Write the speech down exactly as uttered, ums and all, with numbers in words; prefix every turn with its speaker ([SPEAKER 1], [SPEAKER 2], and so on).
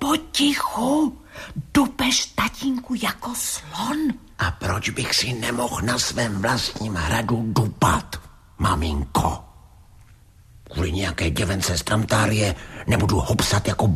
[SPEAKER 1] potichu. Dupeš, tatínku, jako slon.
[SPEAKER 2] A proč bych si nemohl na svém vlastním hradu dupat, maminko? Kvůli nějaké děvence z Trantárie nebudu hopsat jako